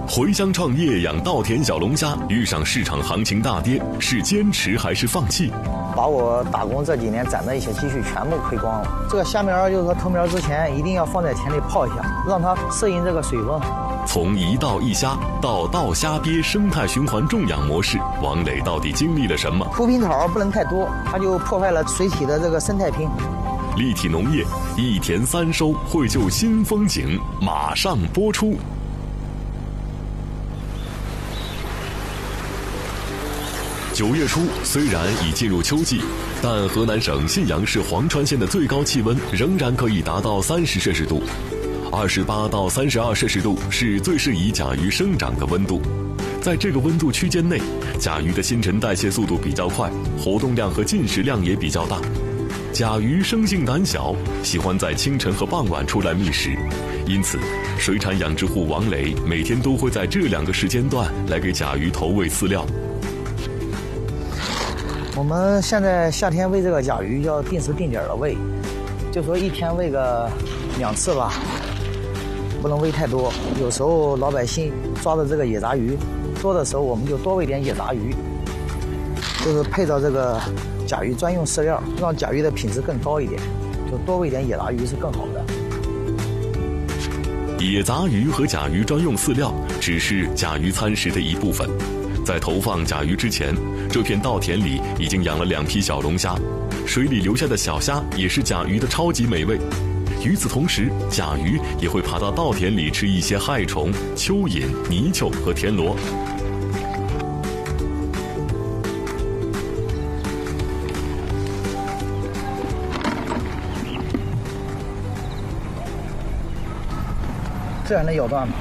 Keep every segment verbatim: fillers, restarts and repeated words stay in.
回乡创业养稻田小龙虾，遇上市场行情大跌，是坚持还是放弃？ 把我打工这几年攒的一些积蓄全部亏光了。这个虾苗就是说投苗之前一定要放在田里泡一下，让它适应这个水温。 从一稻一虾到稻虾鳖生态循环种养模式，王磊到底经历了什么？ 铺平草不能太多，它就破坏了水体的这个生态平衡。 立体农业一田三收，绘就新风景，马上播出。九月初，虽然已进入秋季，但河南省信阳市黄川县的最高气温仍然可以达到三十摄氏度，二十八到三十二摄氏度是最适宜甲鱼生长的温度。在这个温度区间内，甲鱼的新陈代谢速度比较快，活动量和进食量也比较大。甲鱼生性胆小，喜欢在清晨和傍晚出来觅食，因此，水产养殖户王磊每天都会在这两个时间段来给甲鱼投喂饲料。 我们现在夏天喂这个甲鱼要定时定点的喂，就说一天喂个两次吧，不能喂太多。有时候老百姓抓的这个野杂鱼多的时候，我们就多喂点野杂鱼，就是配着这个甲鱼专用饲料，让甲鱼的品质更高一点，就多喂点野杂鱼是更好的。 野杂鱼和甲鱼专用饲料只是甲鱼餐食的一部分。在投放甲鱼之前，这片稻田里已经养了两批小龙虾，水里留下的小虾也是甲鱼的超级美味。与此同时，甲鱼也会爬到稻田里吃一些害虫、蚯蚓、泥鳅和田螺。 这还能咬断吗？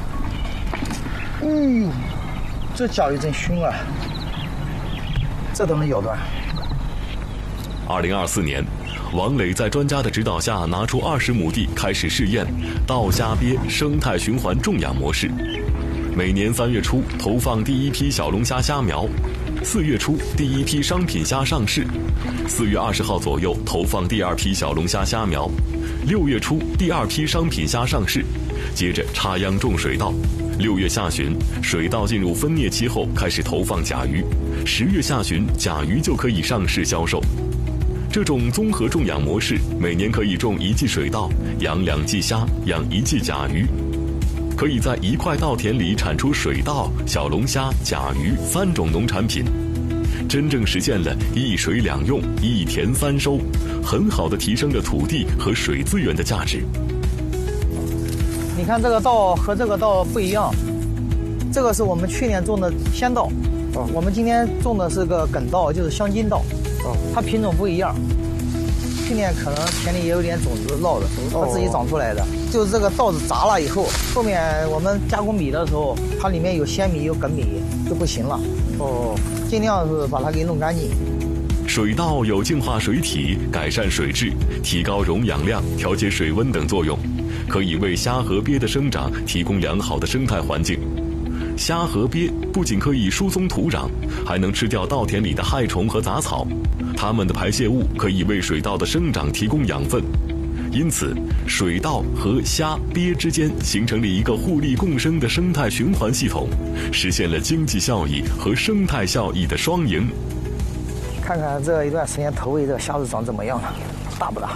哎呦，这甲鱼真凶啊！这都能咬断。 二零二四年，王磊在专家的指导下，拿出二十亩地开始试验稻虾鳖生态循环种养模式。每年三月初投放第一批小龙虾虾苗，四月初第一批商品虾上市，四月二十号左右投放第二批小龙虾虾苗，六月初第二批商品虾上市，接着插秧种水稻。六月下旬，水稻进入分蘖期后开始投放甲鱼，十月下旬甲鱼就可以上市销售。这种综合种养模式，每年可以种一季水稻，养两季虾，养一季甲鱼，可以在一块稻田里产出水稻、小龙虾、甲鱼三种农产品，真正实现了一水两用、一田三收，很好地提升了土地和水资源的价值。 你看这个稻和这个稻不一样，这个是我们去年种的鲜稻，哦，我们今天种的是个梗稻，就是香金稻，哦，它品种不一样。去年可能田里也有点种子落的，它自己长出来的。就是这个稻子杂了以后，后面我们加工米的时候，它里面有鲜米有梗米就不行了，哦，尽量是把它给弄干净。 水稻有净化水体、改善水质、提高溶氧量、调节水温等作用，可以为虾和鳖的生长提供良好的生态环境。虾和鳖不仅可以疏松土壤，还能吃掉稻田里的害虫和杂草，它们的排泄物可以为水稻的生长提供养分。因此，水稻和虾、鳖之间形成了一个互利共生的生态循环系统，实现了经济效益和生态效益的双赢。 看看这一段时间投喂这个虾子长怎么样了，大不大？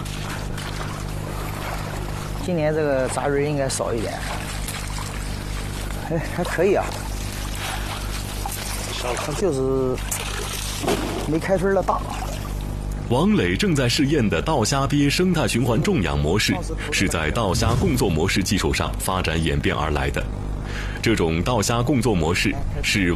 今年这个杂鱼应该少一点，哎，还可以啊，它就是没开春的大。 王磊正在试验的稻虾鳖生态循环种养模式，是在稻虾共作模式基础上发展演变而来的。这种稻虾共作模式是